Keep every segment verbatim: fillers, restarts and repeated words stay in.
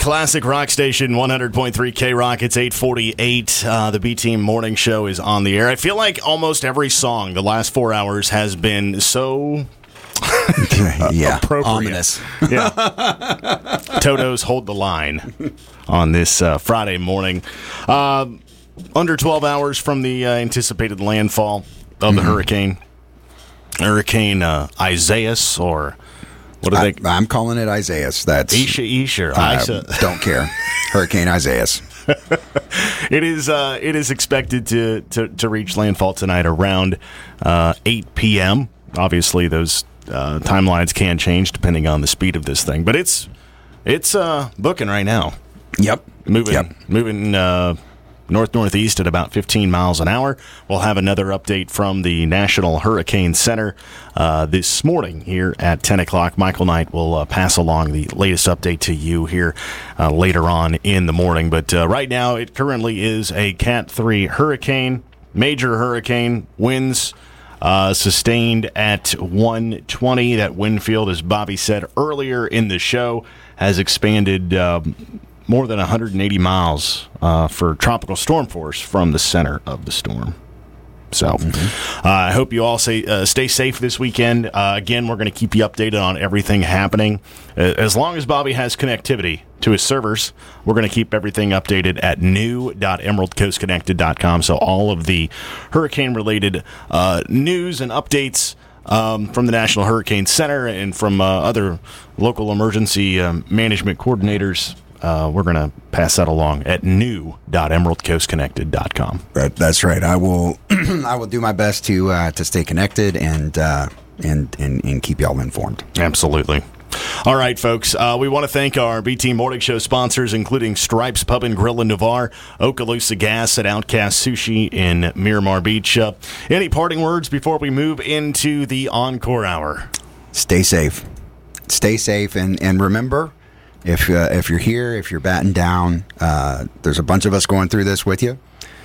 Classic rock station, one hundred point three K-Rock. It's eight forty-eight. Uh, the B-Team Morning Show is on the air. I feel like almost every song the last four hours has been so yeah, appropriate. Ominous. Yeah. Toto's Hold the Line on this uh, Friday morning. Uh, under twelve hours from the uh, anticipated landfall of the mm-hmm. hurricane. Hurricane uh, Isaias, or what do I, they? I'm calling it Isaias. That's Isha, Isha, I Isa. Don't care. Hurricane Isaias. It is. Uh, it is expected to, to, to reach landfall tonight around uh, eight p.m. Obviously, those uh, timelines can change depending on the speed of this thing, but it's it's uh, booking right now. Yep, moving yep. moving. Uh, north-northeast at about fifteen miles an hour. We'll have another update from the National Hurricane Center uh, this morning here at ten o'clock. Michael Knight will uh, pass along the latest update to you here uh, later on in the morning. But uh, right now, it currently is a Cat three hurricane, major hurricane, winds uh, sustained at one twenty. That wind field, as Bobby said earlier in the show, has expanded um, more than one hundred eighty miles uh, for tropical storm force from the center of the storm. So mm-hmm. uh, I hope you all say, uh, stay safe this weekend. Uh, again, we're going to keep you updated on everything happening. Uh, as long as Bobby has connectivity to his servers, we're going to keep everything updated at new dot emerald coast connected dot com. So all of the hurricane-related uh, news and updates Um, from the National Hurricane Center and from uh, other local emergency um, management coordinators, uh, we're going to pass that along at new dot emerald coast connected dot com. Right, that's right. I will I will do my best to uh, to stay connected and, uh, and and and keep y'all informed. Absolutely. All right, folks, uh, we want to thank our B-Team Morning Show sponsors, including Stripes Pub and Grill in Navarre, Okaloosa Gas at Outcast Sushi in Miramar Beach. Uh, any parting words before we move into the Encore Hour? Stay safe. Stay safe, and, and remember, if uh, if you're here, if you're batting down, uh, there's a bunch of us going through this with you.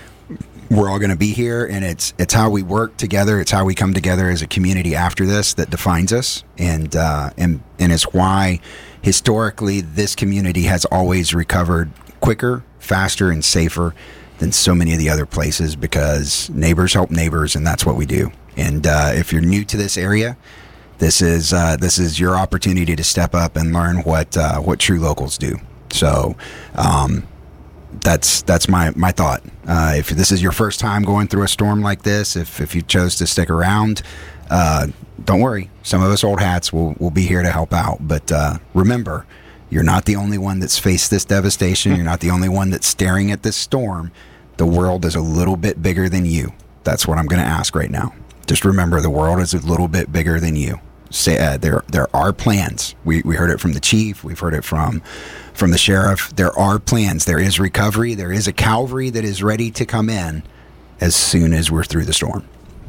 We're all going to be here, and it's it's how we work together. It's how we come together as a community after this that defines us, and uh, and and it's why historically this community has always recovered quicker, faster, and safer than so many of the other places, because neighbors help neighbors, and that's what we do. And uh, if you're new to this area, this is uh, this is your opportunity to step up and learn what uh, what true locals do. So. Um, That's that's my my thought. Uh, if this is your first time going through a storm like this, if if you chose to stick around, uh, don't worry. Some of us old hats will will be here to help out. But uh, remember, you're not the only one that's faced this devastation. You're not the only one that's staring at this storm. The world is a little bit bigger than you. That's what I'm going to ask right now. Just remember, the world is a little bit bigger than you. Say, uh, there there are plans. We we heard it from the chief. We've heard it from from the sheriff. There are plans. There is recovery. There is a Calvary that is ready to come in as soon as we're through the storm.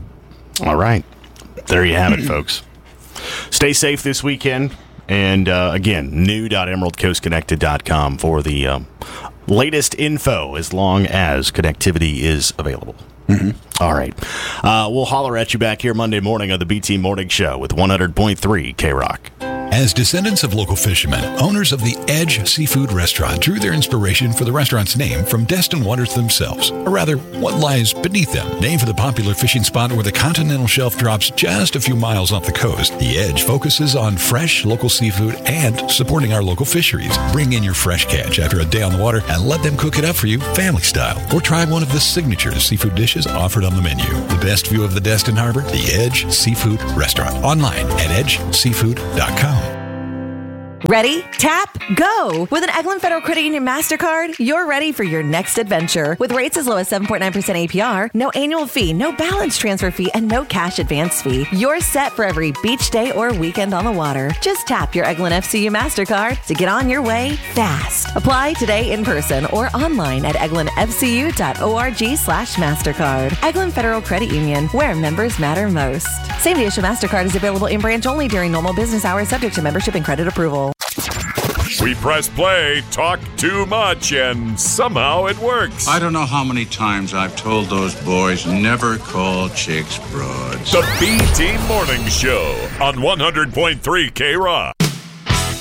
All right. There you have it, folks. Stay safe this weekend. And uh, again, new dot emerald coast connected dot com for the um, latest info, as long as connectivity is available. Mm-hmm. All right. Uh, we'll holler at you back here Monday morning on the B-Team Morning Show with one hundred point three K-Rock. As descendants of local fishermen, owners of the Edge Seafood Restaurant drew their inspiration for the restaurant's name from Destin Waters themselves, or rather, what lies beneath them. Named for the popular fishing spot where the continental shelf drops just a few miles off the coast, the Edge focuses on fresh local seafood and supporting our local fisheries. Bring in your fresh catch after a day on the water and let them cook it up for you family style, or try one of the signature seafood dishes offered on the menu. The best view of the Destin Harbor, the Edge Seafood Restaurant. Online at edge seafood dot com. Ready? Tap, go! With an Eglin Federal Credit Union MasterCard, you're ready for your next adventure. With rates as low as seven point nine percent A P R, no annual fee, no balance transfer fee, and no cash advance fee. You're set for every beach day or weekend on the water. Just tap your Eglin F C U MasterCard to get on your way fast. Apply today in person or online at eglin f c u dot org slash MasterCard. Eglin Federal Credit Union, where members matter most. Same-day issue MasterCard is available in branch only during normal business hours, subject to membership and credit approval. We press play, talk too much, and somehow it works. I don't know how many times I've told those boys never call chicks broads. The B-Team Morning Show on one hundred point three K-Rock.